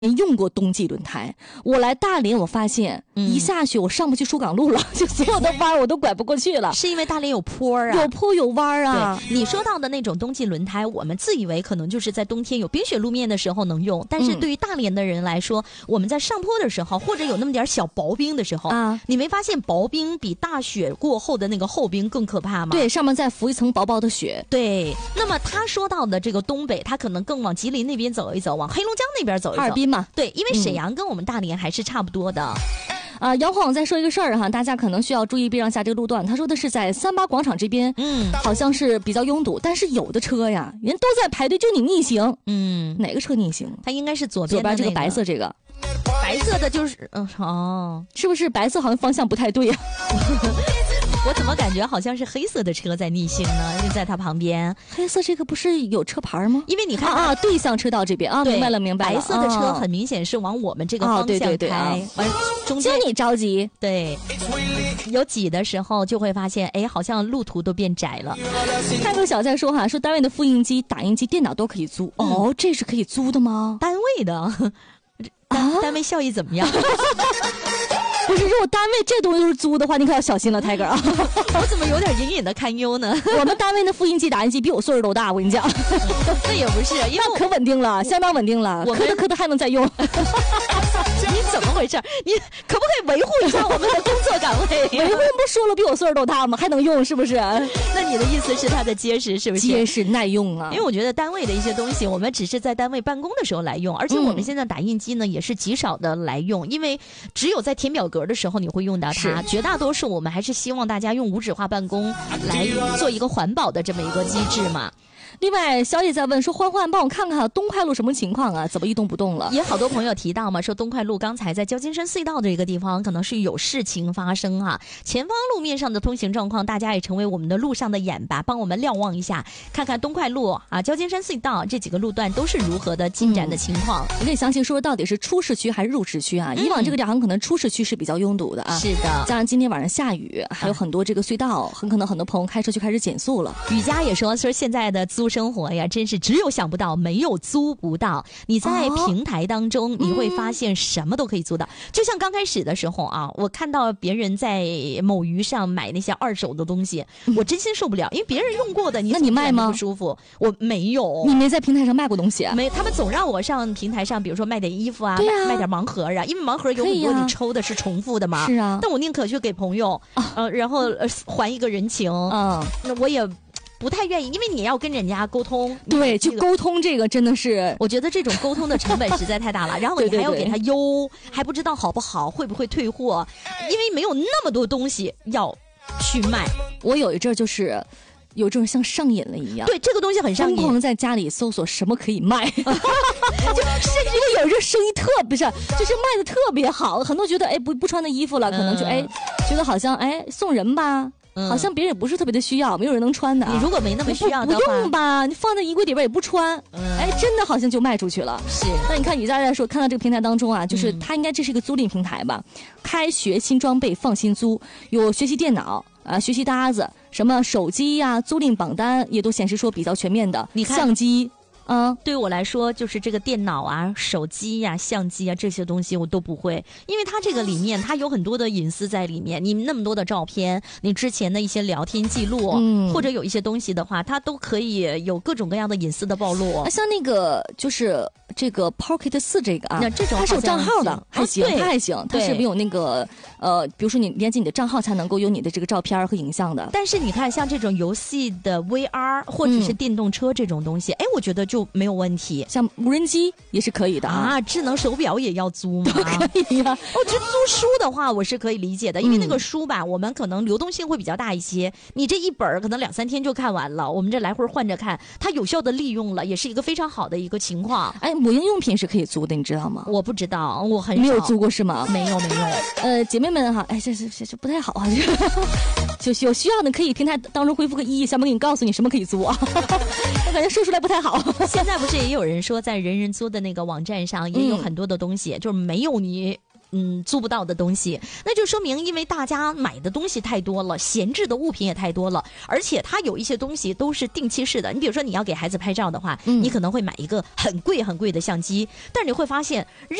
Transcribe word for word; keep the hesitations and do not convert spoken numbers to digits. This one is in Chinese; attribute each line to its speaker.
Speaker 1: 用过冬季轮胎，我来大连，我发现、嗯、一下雪我上不去舒港路了，就所有的弯我都拐不过去了。
Speaker 2: 是因为大连有坡啊，
Speaker 1: 有坡有弯啊。
Speaker 2: 对，你说到的那种冬季轮胎，我们自以为可能就是在冬天有冰雪路面的时候能用，但是对于大连的人来说，嗯、我们在上坡的时候，或者有那么点小薄冰的时候啊，你没发现薄冰比大雪过后的那个厚冰更可怕吗？
Speaker 1: 对，上面再浮一层薄薄的雪。
Speaker 2: 对，那么他说到的这个东北，他可能更往吉林那边走一走，往黑龙江那边走一走。
Speaker 1: 哈尔滨嘛，
Speaker 2: 对，因为沈阳跟我们大连还是差不多的。
Speaker 1: 啊，杨晃再说一个事儿哈，大家可能需要注意避让下这个路段。他说的是在三八广场这边，嗯，好像是比较拥堵，但是有的车呀，人都在排队，就你逆行，嗯，哪个车逆行？
Speaker 2: 它应该是左边的、那个、
Speaker 1: 左边这个白色这个，
Speaker 2: 白色的就是，嗯，哦，
Speaker 1: 是不是白色好像方向不太对呀、啊？
Speaker 2: 我怎么感觉好像是黑色的车在逆行呢？就在它旁边。
Speaker 1: 黑色这个不是有车牌吗？
Speaker 2: 因为你看
Speaker 1: 啊啊，对向车道这边啊，明白了明白了。
Speaker 2: 白色的车很明显是往我们这个方向开，哦、对对对啊、完中间
Speaker 1: 就你着急。
Speaker 2: 对，有挤的时候就会发现，哎，好像路途都变窄了。
Speaker 1: 泰国小在说哈，说单位的复印机、打印机、电脑都可以租。嗯、哦，这是可以租的吗？
Speaker 2: 单位的，单、啊、单位效益怎么样？
Speaker 1: 不是，如果单位这东西都是租的话，你可要小心了，泰哥啊！
Speaker 2: 我怎么有点隐隐的堪忧呢？
Speaker 1: 我们单位的复印机、打印机比我岁数都大，我跟你讲。
Speaker 2: 这也不是，因为
Speaker 1: 那可稳定了，相当稳定了，
Speaker 2: 我
Speaker 1: 磕的磕的还能再用。
Speaker 2: 你怎么回事？你可不可以维护一下我们的工作岗位？
Speaker 1: 维护不说了，比我岁数都大吗？还能用是不是？
Speaker 2: 那你的意思是它的结实是不是？
Speaker 1: 结实耐用啊！
Speaker 2: 因为我觉得单位的一些东西，我们只是在单位办公的时候来用，而且我们现在打印机呢、嗯、也是极少的来用，因为只有在填表格的时候你会用到它。绝大多数我们还是希望大家用无纸化办公来做一个环保的这么一个机制嘛。
Speaker 1: 另外，小野在问说：“欢欢，帮我看看东快路什么情况啊？怎么一动不动了？”
Speaker 2: 也好多朋友提到嘛，说东快路刚才在交金山隧道这个地方可能是有事情发生哈、啊。前方路面上的通行状况，大家也成为我们的路上的眼吧，帮我们瞭望一下，看看东快路啊、交金山隧道这几个路段都是如何的进展的情况。
Speaker 1: 我、嗯、给你详细说，到底是出市区还是入市区啊？嗯、以往这个地方可能出市区是比较拥堵的啊。
Speaker 2: 是的，
Speaker 1: 加上今天晚上下雨，还有很多这个隧道，很可能很多朋友开车就开始减速了。
Speaker 2: 雨佳也说，说现在的租生活呀，真是只有想不到，没有租不到。你在平台当中、哦、你会发现什么都可以租到、嗯、就像刚开始的时候啊，我看到别人在某鱼上买那些二手的东西、嗯、我真心受不了，因为别人用过的你
Speaker 1: 那你卖吗？
Speaker 2: 不舒服。我没有。
Speaker 1: 你没在平台上卖过东西啊？
Speaker 2: 没，他们总让我上平台上，比如说卖点衣服啊，
Speaker 1: 对啊，
Speaker 2: 卖点盲盒啊，因为盲盒有很多你抽的是重复的嘛。
Speaker 1: 是啊，
Speaker 2: 但我宁可去给朋友、啊、呃，然后、呃、还一个人情。嗯，那我也不太愿意，因为你要跟人家沟通，
Speaker 1: 对，就沟通这个真的是，
Speaker 2: 我觉得这种沟通的成本实在太大了。然后你还要给他邮，对对对，还不知道好不好，会不会退货，因为没有那么多东西要去卖。
Speaker 1: 我有一阵就是有这种像上瘾了一样，
Speaker 2: 对，这个东西很上瘾，
Speaker 1: 疯狂在家里搜索什么可以卖，就甚至因为有这生意特别是，就是卖的特别好，很多觉得哎不不穿的衣服了，可能就、嗯、哎觉得好像哎送人吧。嗯、好像别人也不是特别的需要，没有人能穿的、啊。
Speaker 2: 你如果没那么需要的话，
Speaker 1: 不用吧？你放在衣柜里边也不穿，嗯、哎，真的好像就卖出去了。
Speaker 2: 是。
Speaker 1: 那你看雨佳在说，看到这个平台当中啊，就是它应该这是一个租赁平台吧？嗯、开学新装备放心租，有学习电脑啊、学习搭子，什么手机呀、啊，租赁榜单也都显示说比较全面的。
Speaker 2: 你看
Speaker 1: 相机。嗯，
Speaker 2: 对于我来说，就是这个电脑啊、手机呀、啊、相机啊这些东西我都不会，因为它这个里面它有很多的隐私在里面。你那么多的照片，你之前的一些聊天记录，嗯，或者有一些东西的话，它都可以有各种各样的隐私的暴露。
Speaker 1: 啊、像那个就是这个 Pocket 四这个啊，
Speaker 2: 那这种
Speaker 1: 它是有账号的，还行，
Speaker 2: 啊、
Speaker 1: 它还行，它是没有那个呃，比如说你连接你的账号才能够有你的这个照片和影像的。
Speaker 2: 但是你看，像这种游戏的 V R 或者是电动车这种东西，哎、嗯，我觉得就没有问题。
Speaker 1: 像无人机也是可以的啊，
Speaker 2: 啊智能手表也要租吗？
Speaker 1: 都可以呀、啊。
Speaker 2: 我觉得租书的话，我是可以理解的，因为那个书吧，我们可能流动性会比较大一些。你这一本可能两三天就看完了，我们这来回换着看，它有效的利用了，也是一个非常好的一个情况。
Speaker 1: 哎，母婴用品是可以租的，你知道吗？
Speaker 2: 我不知道，我很少
Speaker 1: 没有租过是吗？
Speaker 2: 没有没有。
Speaker 1: 呃，姐妹们哈，哎，这这这这不太好啊，就有需要的可以平台当中回复个一，小妹给你告诉你什么可以租啊。我感觉说出来不太好。
Speaker 2: 现在不是也有人说，在人人租的那个网站上也有很多的东西，嗯、就是没有你嗯租不到的东西，那就说明因为大家买的东西太多了，闲置的物品也太多了，而且它有一些东西都是定期式的。你比如说你要给孩子拍照的话，嗯、你可能会买一个很贵很贵的相机，但是你会发现